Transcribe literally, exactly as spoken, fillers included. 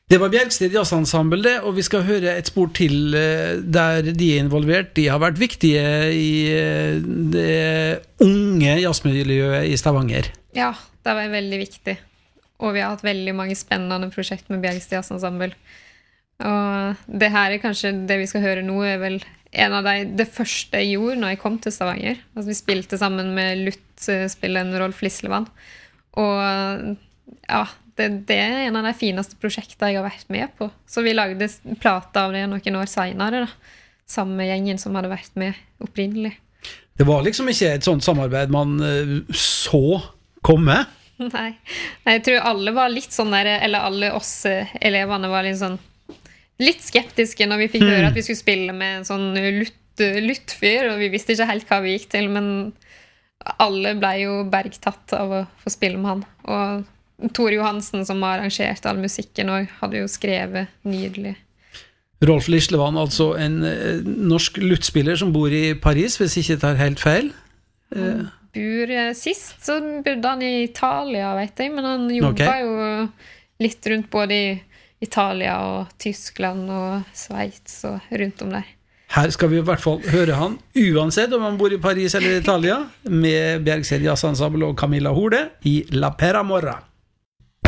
Det var Bjergsted Jazzensemble det, og vi skal høre et spor til der de er involvert. De har vært viktige i det unge jazzmiljøet i Stavanger. Ja, det var veldig viktig. Og vi har hatt veldig mange spennende prosjekt med Bjergsted Jazzensemble. Og det her er kanskje det vi skal høre nå, er vel en av de, det første jeg gjorde når jeg kom til Stavanger. Altså, vi spilte sammen med luttspilleren Rolf Lislevann. Og ja, det, det er en av de fineste prosjektene jeg har vært med på. Så vi lagde plate av det noen år senere, da. Sammen med gjengen som hadde vært med opprinnelig. Det var liksom ikke et sånt samarbeid man uh, så komme? Nei. Nei, jeg tror alle var litt sånn der, eller alle oss uh, eleverne var litt sånn litt skeptiske når vi fikk mm. høre at vi skulle spille med en sånn lutt, luttfyr, og vi visste ikke helt hva vi gikk til, men alle ble jo bergtatt av å få spille med han. Og Tor Johansen, som har arrangert all musikken, og hadde jo skrevet nydelig. Rolf Lislevann, altså en eh, norsk luttspiller som bor i Paris, hvis ikke tar helt feil. Han bor eh, sist, så bodde han i Italia, vet jeg, men han jobba okay. jo litt rundt både i Italia og Tyskland og Schweiz og rundt om der. Her skal vi i hvert fall høre han, uansett om han bor i Paris eller Italia, med Bjergsted Jazzensemble og Camilla Horde i La Pera Morra.